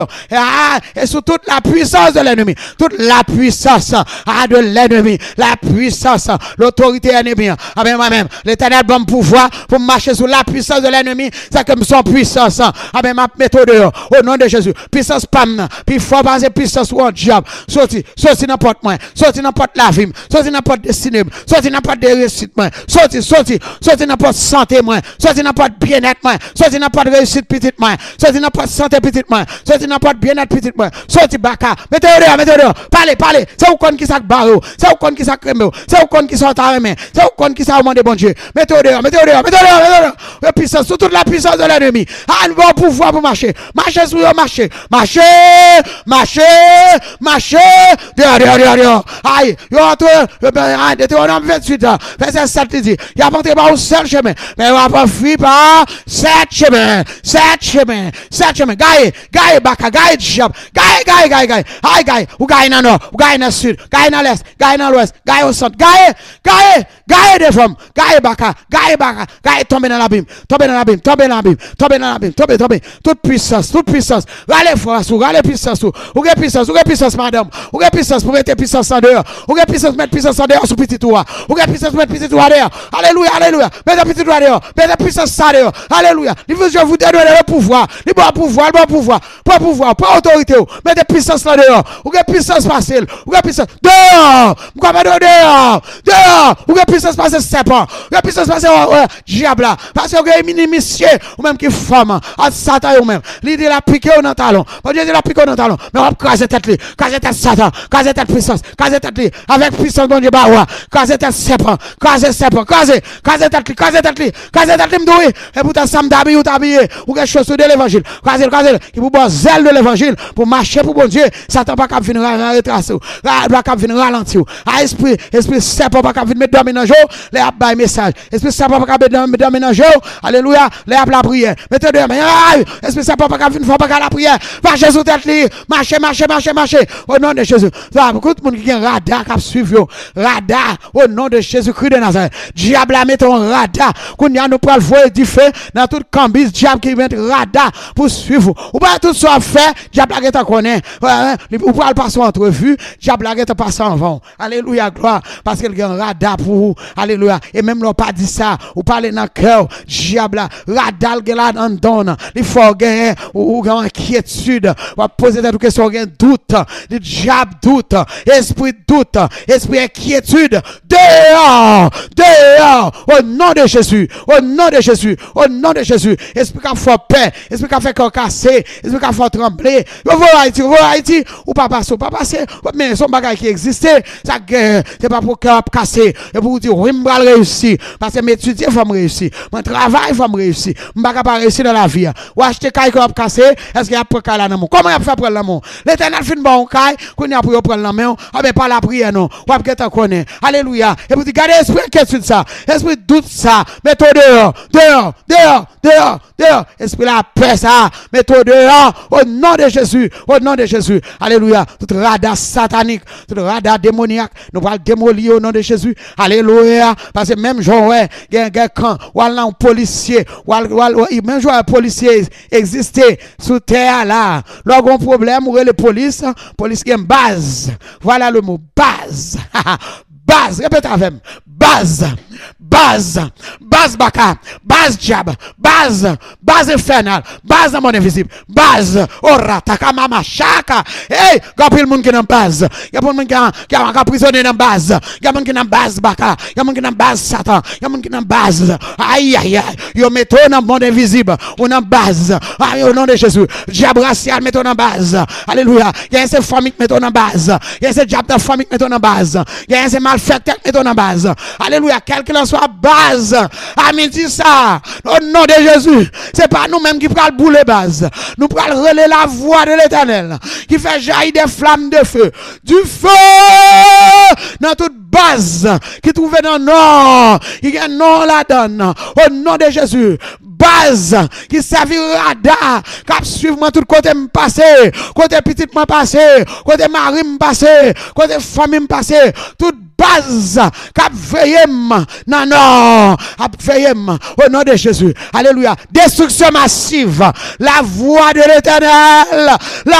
et sous toute la puissance de l'ennemi, toute la puissance de l'ennemi, la puissance, l'autorité ennemie. Amen, moi-même, l'Éternel va me pouvoir pour marcher sous la puissance de l'ennemi, c'est comme son puissance. Amen, ma méthode au nom de Jésus. Puissance pam, puis faut passer puissance ou un diable. Sorti n'importe moi, sorti n'importe la vie, sorti n'importe destinée, sorti n'importe des réussites moi, sorti n'importe santé moi, sorti n'importe bien-être moi, sorti n'importe réussite petite moi, sorti n'importe santé petite moi, sorti n'importe bien-être petite moi, sorti baka, mettez dehors, parlez, c'est où qu'on qui s'ac barreau, c'est où qu'on qui s'ac crème, c'est où qu'on qui s'en taremé, c'est où qu'on qui s'en demande bon Dieu, mettez dehors, la puissance, sous toute la puissance de l'ennemi, un bon pouvoir pour marcher sur le marché, marcher, dehors, aïe, Deutéronome 28, verset 7, il dit, il a porté par un seul chemin, mais il va pas fuir par 7 chemins, gagne, baka, gagne, diable, gagne, aïe, ou gagne dans le nord, ou gagne dans le sud, gagne dans l'est, gagne dans l'ouest, gagne au centre, gagne des femmes, gagne, baka, tomber dans l'abîme, toute puissance, râlez force, râlez puissance, ou puissance, madame, ou puissance pour mettre puissance en dehors, ou puissance mettre puissance en dehors sur petit toit, ou puissance mettre petit toit dehors, alléluia, mettez petit toit dehors, mettez puissance ça dehors, alléluia, je vous donne le pouvoir, pas autorité, mettez puissance là dehors, ou puissance facile, ou puissance dehors, ou puissance passer serpent, ou puissance passer diable, parce que monsieur, ou même qui femme, à Satan ou même, l'idée la piqué dans le talon, bon Dieu la piqué dans le talon, mais on va craser tête Satan, craser tête puissance, craser tête avec puissance bon Dieu bah craser tête serpent, craser tête m'doué, et pour ta sam d'habiller ou quelque chose de l'évangile, craser qui vous boit zèle de l'évangile pour marcher pour bon Dieu, Satan pas capable venir retracer, pas capable venir ralentir, esprit serpent pas capable venir dormir dans jour, les a message, esprit serpent pas capable dormir dans jour, alléluia, les a la prière, mettez deux mains, esprit serpent pas capable venir faire pas la prière, marcher sous tête li, marcher, au nom de Jésus. Ça beaucoup de monde qui a un radar qui suivre radar au nom de Jésus-Christ de Nazareth. Diable a mis un radar, qu'on y a nous pour le voir du feu dans toute cambise, diable qui met radar pour suivre. Ou pas tout ça fait, diable a été connaît, ou pas le passer en entrevue, diable a été passer en vent. Alléluia, gloire, parce qu'il y a un radar pour vous. Alléluia. Et même l'on pas dit ça, ou parler dans le cœur, diable radar qui là dans don, il faut gagner ou inquiétude, ou poser des questions, doute, le diable doute, esprit inquiétude, dehors, au nom de Jésus, esprit qui fait peur, esprit qui fait corps cassé, esprit qui fait trembler, vous Haïti, ou pas passer, mais son bagage qui existait, ça c'est pas pour cœur cassé, et pour dire, oui, je vais réussir, parce que m'étudier, il faut me réussir, mon travail, il faut me réussir, je ne vais pas réussir dans la vie, ou acheter caille qui a cassé, est-ce qu'il y a pour caille dans mon, comment il a fait prendre l'amour, l'Éternel fait bon caille, qu'on y a pour prendre la main, mais pas la prière, non, ou après tu connais, alléluia, et vous dites, gardez esprit inquiétude ça, esprit doute ça, mettez dehors, esprit la paix ça, mettez dehors, au nom de Jésus, alléluia, tout radar satanique, tout radar démoniaque, nous allons démolir au nom de Jésus, alléluia, parce que même genre, il y a quand, ou un policier, même genre un policier existait sous terre là, lorsqu'on problème, ou les police qui est une base, voilà le mot, base, répète avec moi, base baka, base diable, base infernale, base dans mon invisible, base, orata, kamama, chaka, hey, il y a monde qui dans base, il y a monde qui a prisonnier dans base, il y a monde qui dans base baka, il y a monde qui dans base Satan, il y a monde qui dans base, aïe, yo mettons dans monde invisible, ou dans base, aïe, au nom de Jésus, diable racial mettons dans base, alléluia, il y a ces familles mettons dans base, il y a ces diable de famille mettons dans base, il y a ces malfaiteurs mettons dans base, alléluia, quel que soit base, amis dit ça, au nom de Jésus, c'est pas nous-mêmes qui prenons le boulet base, nous prenons relayer la voix de l'Éternel, qui fait jaillir des flammes de feu, du feu dans toute base, qui trouve dans le nord, il y a un nom là-dedans, au nom de Jésus, base, qui servit radar, qui suivre moi tout côté me passer, côté petit me passer, côté mari me passer, côté famille me passer, toute base cap veillé non non cap veillé au nom de Jésus. Alléluia. Destruction massive. La voix de l'Éternel, la